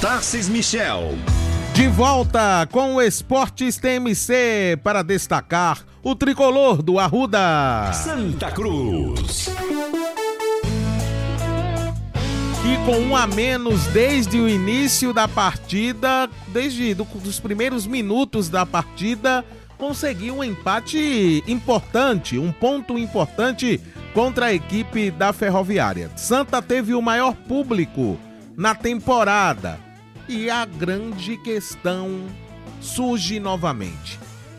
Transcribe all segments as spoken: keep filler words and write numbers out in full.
Tarcís Michel. De volta com o Esportes T M C para destacar o tricolor do Arruda. Santa Cruz. E com um a menos desde o início da partida, desde do, os primeiros minutos da partida, conseguiu um empate importante, um ponto importante contra a equipe da Ferroviária. Santa teve o maior público na temporada. E a grande questão surge novamente.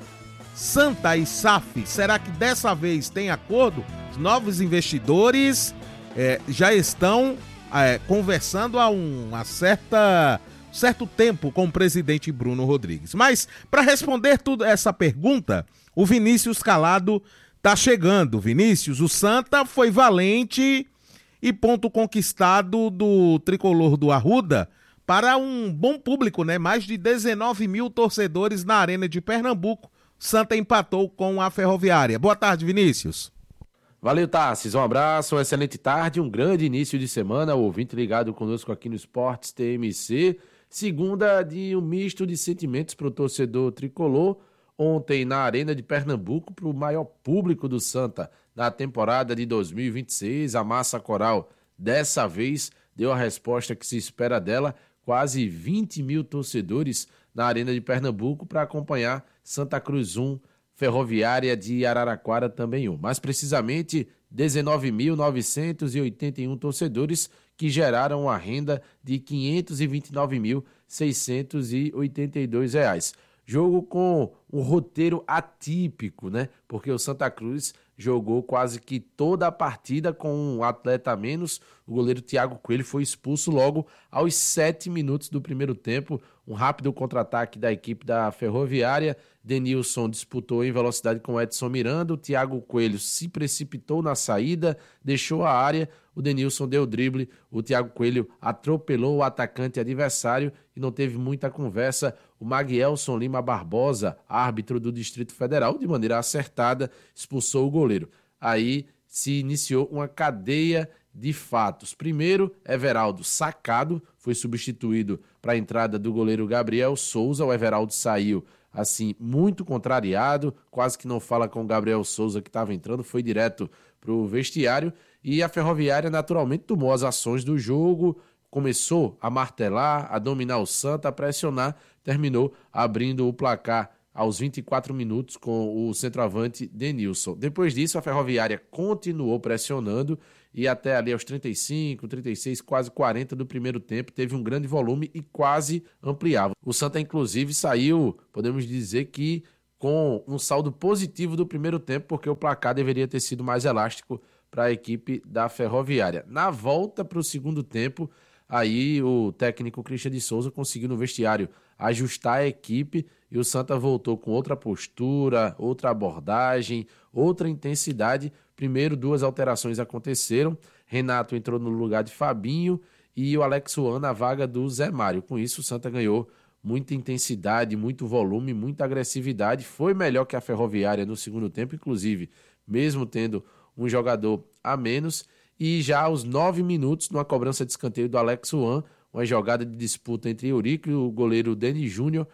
Santa e S A F, será que dessa vez tem acordo? Os novos investidores é, já estão é, conversando há um, uma certa, certo tempo com o presidente Bruno Rodrigues. Mas, para responder toda essa pergunta, o Vinícius Calado está chegando. Vinícius, o Santa foi valente e ponto conquistado do tricolor do Arruda para um bom público, né? Mais de dezenove mil torcedores na Arena de Pernambuco. Santa empatou com a Ferroviária. Boa tarde, Vinícius. Valeu, Tarcís. Um abraço, uma excelente tarde, um grande início de semana. O ouvinte ligado conosco aqui no Esportes T M C. Segunda de um misto de sentimentos para o torcedor tricolor. Ontem na Arena de Pernambuco, para o maior público do Santa na temporada de dois mil e vinte e seis. A massa coral dessa vez deu a resposta que se espera dela. Quase vinte mil torcedores na Arena de Pernambuco para acompanhar Santa Cruz um, Ferroviária de Araraquara também um. Mais precisamente, dezenove mil novecentos e oitenta e um torcedores que geraram uma renda de quinhentos e vinte e nove mil seiscentos e oitenta e dois reais. Jogo com um roteiro atípico, né? Porque o Santa Cruz jogou quase que toda a partida com um atleta a menos. O goleiro Thiago Coelho foi expulso logo aos sete minutos do primeiro tempo. Um rápido contra-ataque da equipe da Ferroviária. Denilson disputou em velocidade com Edson Miranda. O Thiago Coelho se precipitou na saída, deixou a área. O Denilson deu o drible. O Thiago Coelho atropelou o atacante adversário e não teve muita conversa. O Maguielson Lima Barbosa, árbitro do Distrito Federal, de maneira acertada, expulsou o goleiro. Aí se iniciou uma cadeia de fatos. Primeiro, Everaldo sacado, foi substituído para a entrada do goleiro Gabriel Souza. O Everaldo saiu assim muito contrariado, quase que não fala com o Gabriel Souza que estava entrando, foi direto para o vestiário. E a Ferroviária naturalmente tomou as ações do jogo, começou a martelar, a dominar o Santa, a pressionar, terminou abrindo o placar aos vinte e quatro minutos com o centroavante Denilson. Depois disso, a Ferroviária continuou pressionando e até ali aos trinta e cinco, trinta e seis, quase quarenta do primeiro tempo, teve um grande volume e quase ampliava. O Santa, inclusive, saiu, podemos dizer que com um saldo positivo do primeiro tempo, porque o placar deveria ter sido mais elástico para a equipe da Ferroviária. Na volta para o segundo tempo, aí o técnico Christian de Souza conseguiu no vestiário ajustar a equipe e o Santa voltou com outra postura, outra abordagem, outra intensidade. Primeiro, duas alterações aconteceram. Renato entrou no lugar de Fabinho e o Alex Juan na vaga do Zé Mário. Com isso, o Santa ganhou muita intensidade, muito volume, muita agressividade. Foi melhor que a Ferroviária no segundo tempo, inclusive, mesmo tendo um jogador a menos. E já aos nove minutos, numa cobrança de escanteio do Alex Juan, uma jogada de disputa entre Eurico e o goleiro Denis Júnior,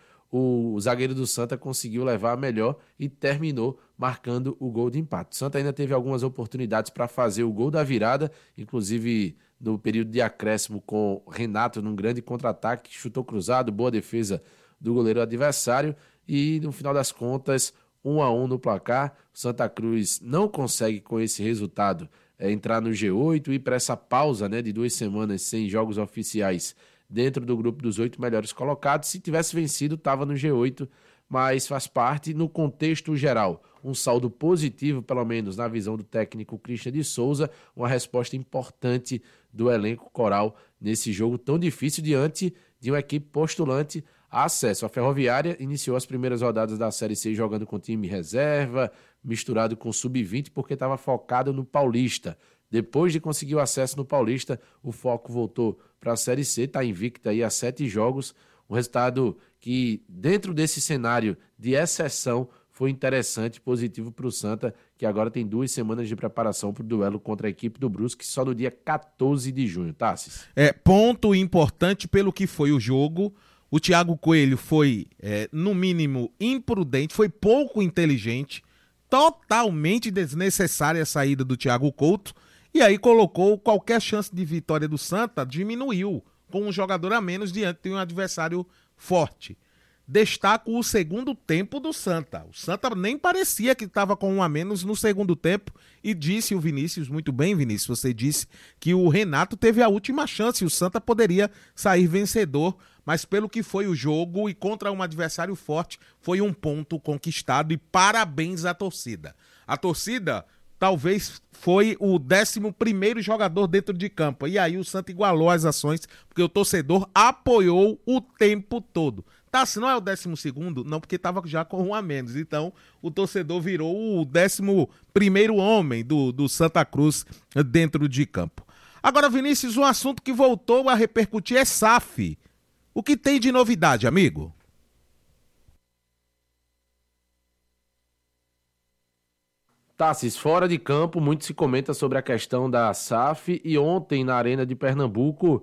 o zagueiro do Santa conseguiu levar a melhor e terminou marcando o gol de empate. O Santa ainda teve algumas oportunidades para fazer o gol da virada, inclusive no período de acréscimo com Renato num grande contra-ataque, chutou cruzado, boa defesa do goleiro adversário e no final das contas, um a um no placar. O Santa Cruz não consegue com esse resultado é, entrar no G oito e para essa pausa, né, de duas semanas sem jogos oficiais dentro do grupo dos oito melhores colocados. Se tivesse vencido, estava no G oito, mas faz parte, no contexto geral, um saldo positivo, pelo menos na visão do técnico Christian de Souza, uma resposta importante do elenco coral nesse jogo tão difícil diante de uma equipe postulante a acesso. A Ferroviária iniciou as primeiras rodadas da Série C jogando com time reserva, misturado com sub vinte, porque estava focado no Paulista. Depois de conseguir o acesso no Paulista, o foco voltou para a Série C, está invicta aí a sete jogos, um resultado que, dentro desse cenário de exceção, foi interessante e positivo para o Santa, que agora tem duas semanas de preparação para o duelo contra a equipe do Brusque, só no dia quatorze de junho, Tassis. É, ponto importante pelo que foi o jogo. O Thiago Coelho foi, é, no mínimo, imprudente, foi pouco inteligente, totalmente desnecessária a saída do Thiago Couto, e aí colocou qualquer chance de vitória do Santa, diminuiu, com um jogador a menos diante de um adversário forte. Destaco o segundo tempo do Santa. O Santa nem parecia que estava com um a menos no segundo tempo, e disse o Vinícius, muito bem, Vinícius, você disse que o Renato teve a última chance e o Santa poderia sair vencedor, mas pelo que foi o jogo e contra um adversário forte, foi um ponto conquistado, e parabéns à torcida. A torcida talvez foi o décimo primeiro jogador dentro de campo, e aí o Santa igualou as ações, porque o torcedor apoiou o tempo todo. Tá, se não é o décimo segundo, não, porque estava já com um a menos, então o torcedor virou o décimo primeiro homem do, do Santa Cruz dentro de campo. Agora, Vinícius, um assunto que voltou a repercutir é S A F. O que tem de novidade, amigo? Tassis, fora de campo, muito se comenta sobre a questão da S A F, e ontem na Arena de Pernambuco,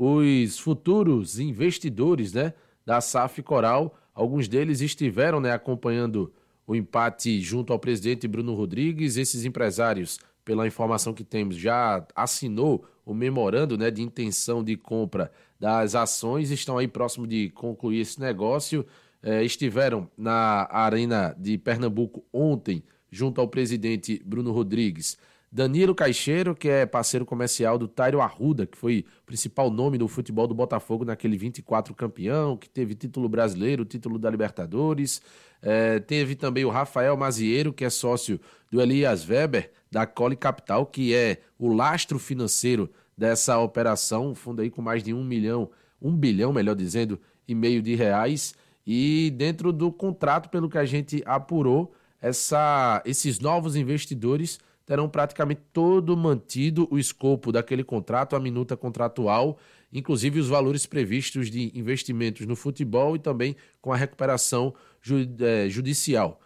os futuros investidores, né, da S A F Coral, alguns deles estiveram, né, acompanhando o empate junto ao presidente Bruno Rodrigues. Esses empresários, pela informação que temos, já assinou o memorando, né, de intenção de compra das ações, estão aí próximo de concluir esse negócio. É, estiveram na Arena de Pernambuco ontem, junto ao presidente Bruno Rodrigues, Danilo Caixeiro, que é parceiro comercial do Tairo Arruda, que foi o principal nome do futebol do Botafogo naquele vinte e quatro campeão, que teve título brasileiro, título da Libertadores. É, teve também o Rafael Mazieiro, que é sócio do Elias Weber, da Cole Capital, que é o lastro financeiro dessa operação, um fundo aí com mais de um milhão, um bilhão, melhor dizendo, e meio de reais. E dentro do contrato, pelo que a gente apurou, essa, esses novos investidores terão praticamente todo mantido o escopo daquele contrato, a minuta contratual, inclusive os valores previstos de investimentos no futebol e também com a recuperação ju- é, judicial.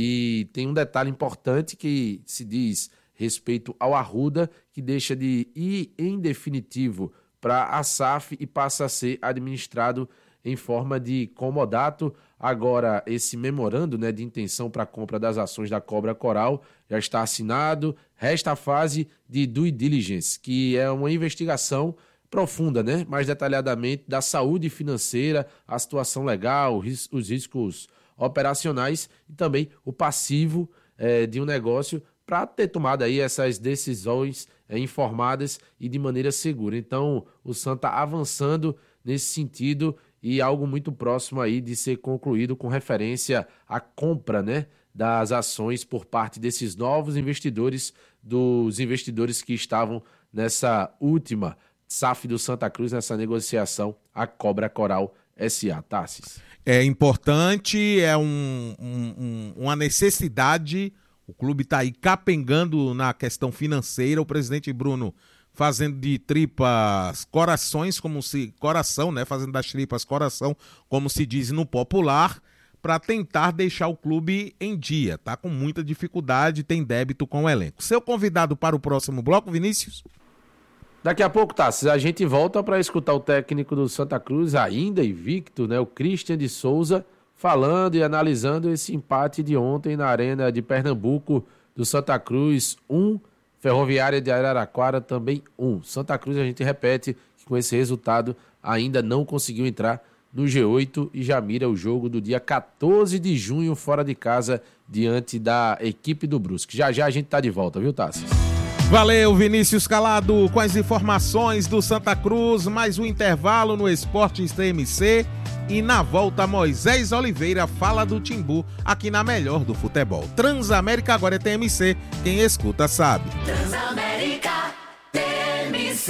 E tem um detalhe importante que se diz respeito ao Arruda, que deixa de ir em definitivo para a S A F e passa a ser administrado em forma de comodato. Agora, esse memorando, né, de intenção para a compra das ações da Cobra Coral já está assinado. Resta a fase de due diligence, que é uma investigação profunda, né, mais detalhadamente, da saúde financeira, a situação legal, os riscos operacionais e também o passivo é, de um negócio, para ter tomado aí essas decisões é, informadas e de maneira segura. Então, o Santa avançando nesse sentido, e algo muito próximo aí de ser concluído com referência à compra, né, das ações por parte desses novos investidores, dos investidores que estavam nessa última S A F do Santa Cruz, nessa negociação, a Cobra Coral S A. Tassis. É importante, é um, um, uma necessidade, o clube está aí capengando na questão financeira, o presidente Bruno fazendo de tripas corações, como se coração, né? Fazendo das tripas coração, como se diz no popular, para tentar deixar o clube em dia. Tá com muita dificuldade, tem débito com o elenco. Seu convidado para o próximo bloco, Vinícius? Daqui a pouco, Tassis, a gente volta para escutar o técnico do Santa Cruz, ainda invicto, né? O Christian de Souza, falando e analisando esse empate de ontem na Arena de Pernambuco do Santa Cruz, um. Ferroviária de Araraquara também um. Santa Cruz, a gente repete que com esse resultado ainda não conseguiu entrar no G oito e já mira o jogo do dia quatorze de junho fora de casa diante da equipe do Brusque. Já já a gente tá de volta, viu, Tassis? Valeu, Vinícius Calado, com as informações do Santa Cruz, mais um intervalo no Esportes T M C. E na volta, Moisés Oliveira fala do Timbu aqui na melhor do futebol. Transamérica agora é T M C, quem escuta sabe. Transamérica T M C.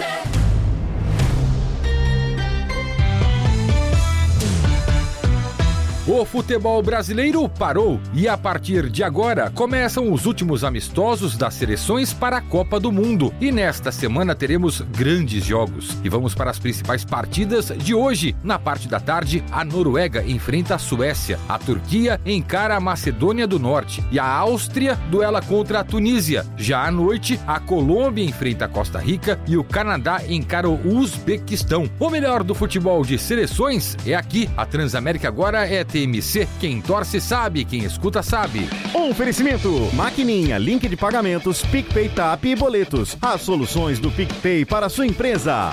O futebol brasileiro parou e a partir de agora começam os últimos amistosos das seleções para a Copa do Mundo. E nesta semana teremos grandes jogos. E vamos para as principais partidas de hoje. Na parte da tarde, a Noruega enfrenta a Suécia, a Turquia encara a Macedônia do Norte e a Áustria duela contra a Tunísia. Já à noite, a Colômbia enfrenta a Costa Rica e o Canadá encara o Uzbequistão. O melhor do futebol de seleções é aqui. A Transamérica agora é T M C. Quem torce sabe, quem escuta sabe. Oferecimento: Maquininha, link de pagamentos, PicPay, Tap e boletos. As soluções do PicPay para a sua empresa.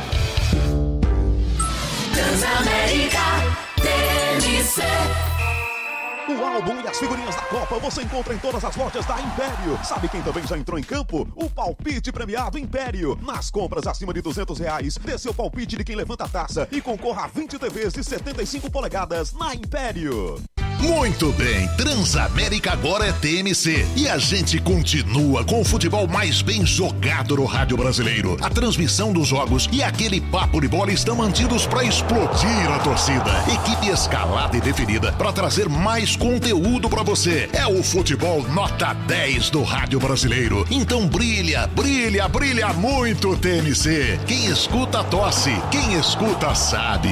Transamérica T M C. O álbum e as figurinhas da Copa você encontra em todas as lojas da Império. Sabe quem também já entrou em campo? O palpite premiado Império. Nas compras acima de duzentos reais, dê seu palpite de quem levanta a taça e concorra a vinte T Vs de setenta e cinco polegadas na Império. Muito bem, Transamérica agora é T M C e a gente continua com o futebol mais bem jogado no rádio brasileiro. A transmissão dos jogos e aquele papo de bola estão mantidos para explodir a torcida. Equipe escalada e definida para trazer mais conteúdo para você. É o futebol nota dez do rádio brasileiro. Então brilha, brilha, brilha muito T M C. Quem escuta tosse, quem escuta sabe.